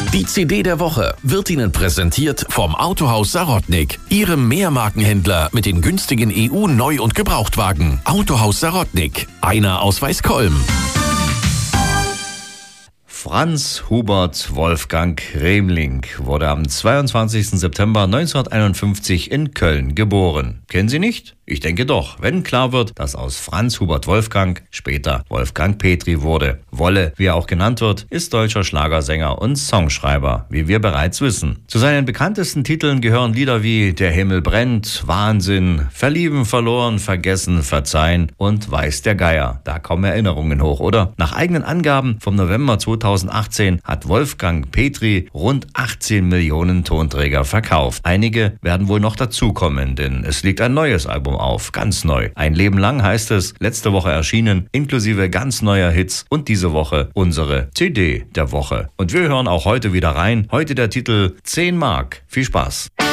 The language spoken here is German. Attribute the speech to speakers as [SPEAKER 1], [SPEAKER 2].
[SPEAKER 1] Die CD der Woche wird Ihnen präsentiert vom Autohaus Sarotnik, Ihrem Mehrmarkenhändler mit den günstigen EU-Neu- und Gebrauchtwagen. Autohaus Sarotnik, einer aus Weißkolm.
[SPEAKER 2] Franz Hubert Wolfgang Remling wurde am 22. September 1951 in Köln geboren. Kennen Sie nicht? Ich denke doch, wenn klar wird, dass aus Franz Hubert Wolfgang später Wolfgang Petri wurde. Wolle, wie er auch genannt wird, ist deutscher Schlagersänger und Songschreiber, wie wir bereits wissen. Zu seinen bekanntesten Titeln gehören Lieder wie Der Himmel brennt, Wahnsinn, Verlieben, verloren, vergessen, verzeihen und Weiß der Geier. Da kommen Erinnerungen hoch, oder? Nach eigenen Angaben vom November 2018 hat Wolfgang Petri rund 18 Millionen Tonträger verkauft. Einige werden wohl noch dazukommen, denn es liegt ein neues Album auf, ganz neu. Ein Leben lang heißt es, letzte Woche erschienen, inklusive ganz neuer Hits und diese Woche unsere CD der Woche. Und wir hören auch heute wieder rein. Heute der Titel 10 Mark. Viel Spaß.